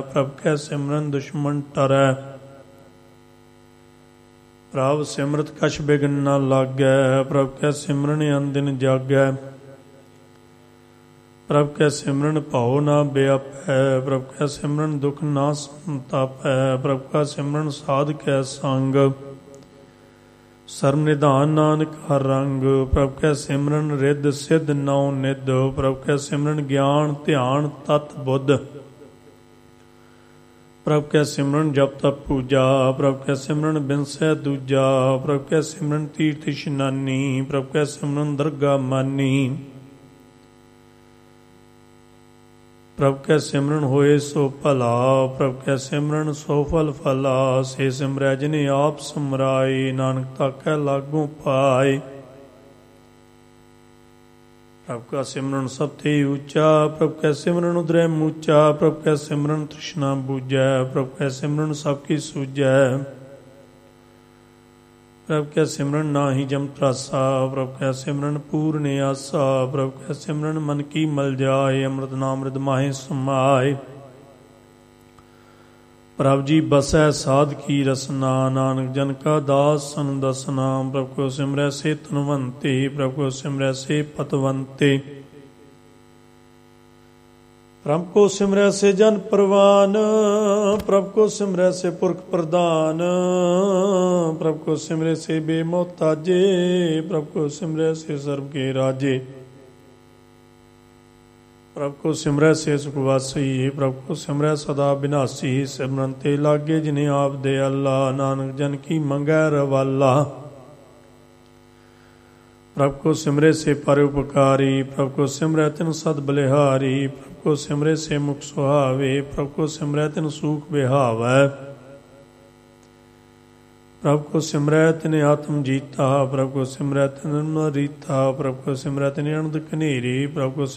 ਪ੍ਰਭ ਕੈ ਸਿਮਰਨ ਦੁਸ਼ਮਨ ਟਰੈ। ਪ੍ਰਭ ਸਿਮਰਤ ਕਛ ਬਿਘਨ ਨਾ ਲਾਗੈ, ਪ੍ਰਭ ਕੈ ਸਿਮਰਨ ਅਨਦਿਨ ਜਾਗੈ। ਪ੍ਰਭ ਕੈ ਸਿਮਰਨ ਭਉ ਨਾ ਬਿਆਪੈ, ਪ੍ਰਭ ਕੈ ਸਿਮਰਨ ਦੁਖ ਨਾ ਸੰਤਾਪੈ। ਪ੍ਰਭ ਕੈ ਸਿਮਰਨ ਸਾਧ ਕੈ ਸੰਗ, ਸਰਬ ਨਿਧਾਨ ਨਾਨਕ ਹਰ ਰੰਗ। ਪ੍ਰਭ ਕੈ ਸਿਮਰਨ ਰਿੱਧ ਸਿੱਧ ਨੌ ਨਿਧ, ਪ੍ਰਭ ਕੈ ਸਿਮਰਨ ਗਿਆਨ ਧਿਆਨ ਤਤ ਬੁੱਧ। ਪ੍ਰਭ ਕੈ ਸਿਮਰਨ ਜਪ ਤਪ ਪੂਜਾ, ਪ੍ਰਭ ਕੈ ਸਿਮਰਨ ਬਿਨਸੈ ਦੂਜਾ। ਪ੍ਰਭ ਕੈ ਸਿਮਰਨ ਤੀਰਥ ਇਸ਼ਨਾਨੀ, ਪ੍ਰਭ ਕੈ ਸਿਮਰਨ ਦਰਗਾ ਮਾਨੀ। ਪ੍ਰਭ ਕੈ ਸਿਮਰਨ ਹੋਏ ਸੋ ਭਲਾ, ਪ੍ਰਭ ਕੈ ਸਿਮਰਨ ਸੋ ਫਲ ਫਲਾ। ਸੇ ਸਿਮਰੈ ਜਿਨੇ ਆਪ ਸਮਰਾਏ, ਨਾਨਕ ਤਾਕੈ ਲਾਗੂ ਪਾਏ। ਪ੍ਰਭ ਕਾ ਸਿਮਰਨ ਸਭ ਤੇ ਉੱਚਾ, ਪ੍ਰਭ ਕੈ ਸਿਮਰਨ ਉਦਰੈ ਮੂਚਾ। ਪ੍ਰਭ ਕੈ ਸਿਮਰਨ ਤ੍ਰਿਸ਼ਨਾ ਬੂਝੈ, ਪ੍ਰਭ ਕੈ ਸਿਮਰਨ ਸਭ ਕੀ ਸੂਝੈ। ਪ੍ਰਭ ਕੈ ਸਿਮਰਨ ਨਾਹੀ ਜਮ ਤਰਾਸਾ, ਪ੍ਰਭ ਕੈ ਸਿਮਰਨ ਪੂਰਨ ਆਸਾ। ਪ੍ਰਭ ਕੈ ਸਿਮਰਨ ਮਨ ਕੀ ਮਲ ਜਾਏ, ਅੰਮ੍ਰਿਤ ਨਾਮ ਰਿਦ ਮਾਹੇ ਸਮਾਏ। ਪ੍ਰਭ ਜੀ ਬਸੈ ਸਾਧ ਕੀ ਰਸਨਾ, ਨਾਨਕ ਜਨ ਕਾ ਦਾਸ ਸਨ ਦਸਨਾ। ਪ੍ਰਭ ਕੋ ਸਿਮਰੈ ਸੇ ਧਨਵੰਤੇ, ਪ੍ਰਭ ਕੋ ਸਿਮਰੈ ਸੇ ਪਤਵੰਤੇ। ਪ੍ਰਭ ਕੋ ਸਿਮਰੈ ਸੇ ਜਨ ਪਰਵਾਨ, ਪ੍ਰਭ ਕੋ ਸਿਮਰੈ ਸੇ ਪੁਰਖ ਪ੍ਰਧਾਨ। ਪ੍ਰਭ ਕੋ ਸਿਮਰੈ ਸੇ ਬੇਮੋਤਾਜੇ, ਪ੍ਰਭ ਕੋ ਸਿਮਰੈ ਸੇ ਸਰਬ ਕੇ ਰਾਜੇ। ਪ੍ਰਭ ਕੋ ਸਿਮਰੈ ਸੇ ਸੁਖ ਵਾਸੀ, ਪ੍ਰਭ ਕੋ ਸਿਮਰੈ ਸਦਾ ਬਿਨਾਸੀ। ਸਿਮਰਨ ਤੇ ਲਾਗੇ ਜਿਨੇ ਆਪ ਦਿਆਲਾ, ਨਾਨਕ ਜਨ ਕੀ ਮੰਗੈ ਰਵਾਲਾ। ਪ੍ਰਭ ਕੋ ਸਿਮਰੈ ਸੇ ਪਰ ਉਪਕਾਰੀ, ਪ੍ਰਭ ਕੋ ਸਿਮਰੈ ਤਿਨ ਸਦ ਬਲਿਹਾਰੀ। ਪ੍ਰਭ ਕੋ ਸਿਮਰੈ ਸੇ ਮੁਖ ਸੁਹਾਵੇ, ਪ੍ਰਭ ਕੋ ਸਿਮਰੈ ਤਿਨ ਸੂਖ ਬਿਹਾਵੈ। ਪ੍ਰਭ ਕੋ ਸਿਮਰੈ ਤਿਨ ਆਤਮ ਜੀਤਾ, ਪ੍ਰਭ ਕੋ ਸਿਮਰੈ ਤਿਨ ਰੀਤਾ। ਪ੍ਰਭ ਕੋ ਸਿਮਰੈ ਤਿਨ ਅਨੰਦ ਕਨੇਰੀ, ਪ੍ਰਭ ਕੋ